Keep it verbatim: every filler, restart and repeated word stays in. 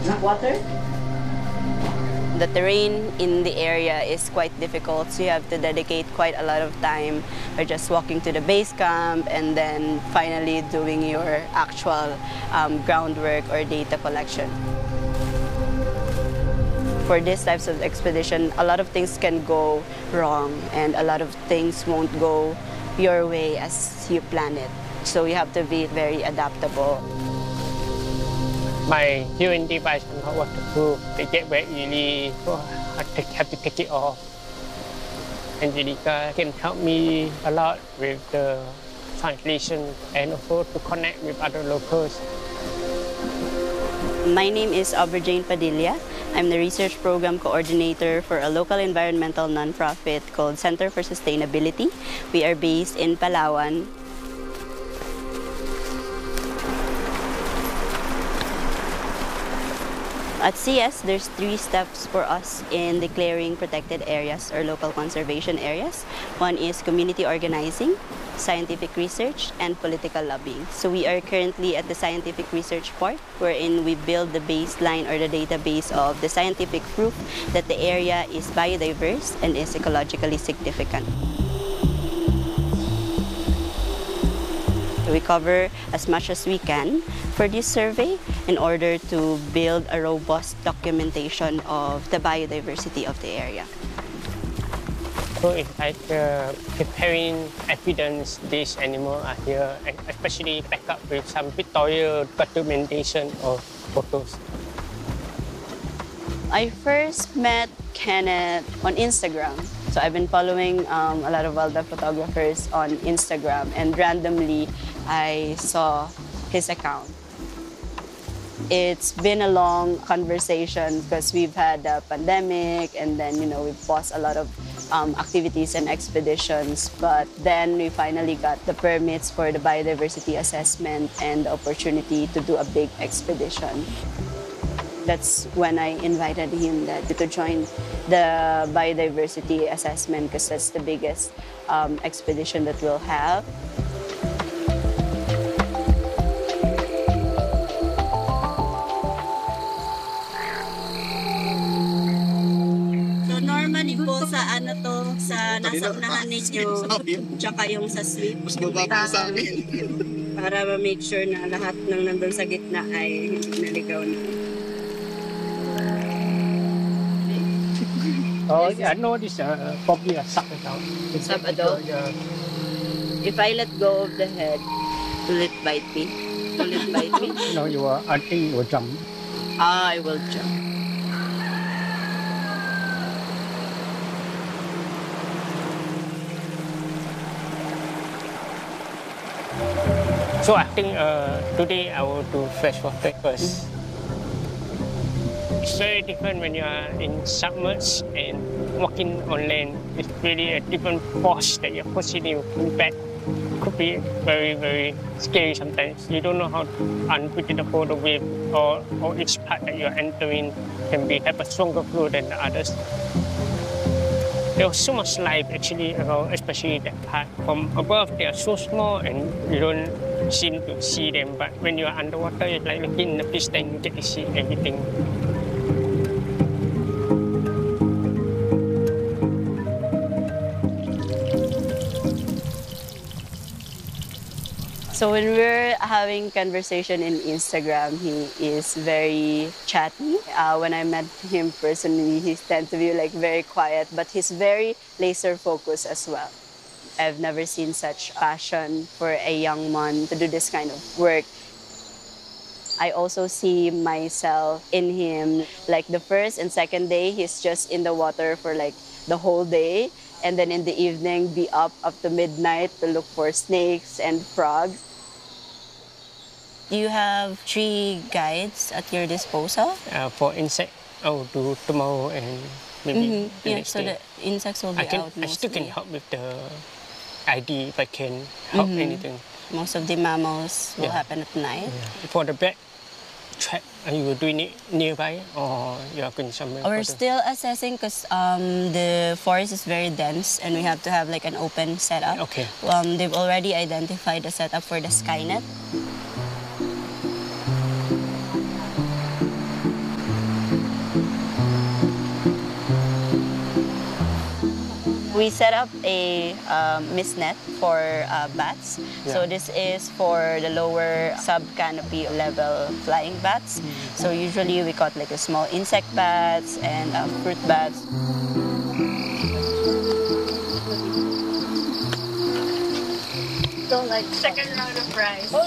water. The terrain in the area is quite difficult, so you have to dedicate quite a lot of time by just walking to the base camp and then finally doing your actual um, groundwork or data collection. For these types of expedition, a lot of things can go wrong and a lot of things won't go your way as you plan it. So you have to be very adaptable. My U N device and hot waterproof, they get very easily, so I have to take it off. Angelica can help me a lot with the translation and also to connect with other locals. My name is Auberjane Padilla. I'm the research program coordinator for a local environmental nonprofit called Center for Sustainability. We are based in Palawan. At C S, there's three steps for us in declaring protected areas or local conservation areas. One is community organizing, scientific research, and political lobbying. So we are currently at the scientific research part, wherein we build the baseline or the database of the scientific proof that the area is biodiverse and is ecologically significant. We cover as much as we can for this survey in order to build a robust documentation of the biodiversity of the area. So it's like uh, preparing evidence these animals are here, especially back up with some pictorial documentation or photos. I first met Kenneth on Instagram. So I've been following um, a lot of wildlife photographers on Instagram, and randomly I saw his account. It's been a long conversation because we've had a pandemic, and then, you know, we've paused a lot of um, activities and expeditions. But then we finally got the permits for the biodiversity assessment and the opportunity to do a big expedition. That's when I invited him that, to join the biodiversity assessment, because that's the biggest um, expedition that we'll have. So normally po sa ano to, sa nasa unahan ninyo, tsaka yung sa sweep. Mas mababa sa amin. Para ma-make sure na lahat ng nandun sa gitna ay hindi naligaw na. Oh, yeah, I know this uh, probably a sub-adult. Sub-adult? Yeah. If I let go of the head, will it bite me? Will it bite me? No, you are, I think you will jump. Ah, I will jump. So I think uh, today I will do freshwater first. It's very different when you are in submerged and walking on land. It's really a different force that you're pushing you back. It could be very, very scary sometimes. You don't know how unpredictable the wave or, or each part that you're entering can be have a stronger flow than the others. There was so much life actually around, especially that part. From above, they are so small and you don't seem to see them. But when you are underwater, it's like looking in the fish tank, you get to see everything. So when we're having conversation in Instagram, he is very chatty. Uh, when I met him personally, he tends to be like very quiet, but he's very laser focused as well. I've never seen such passion for a young man to do this kind of work. I also see myself in him. Like the first and second day, he's just in the water for like the whole day. And then in the evening, be up up to midnight to look for snakes and frogs. You have three guides at your disposal? Uh, for insect, I will do tomorrow and maybe Mm-hmm. the Yeah, next so day. the insects will be I can, out I still can mostly. help with the I D if I can help Mhm. anything. Most of the mammals will Yeah. happen at night. Yeah. For the black trap, are you doing it nearby or you are going somewhere? We're further? still assessing because um, the forest is very dense and we have to have like an open setup. Okay. Um, they've already identified the setup for the Skynet. We set up a um, mist net for uh, bats. So Yeah. this is for the lower sub-canopy level flying bats. So usually we caught like a small insect bats and uh, fruit bats. So like second round of rice.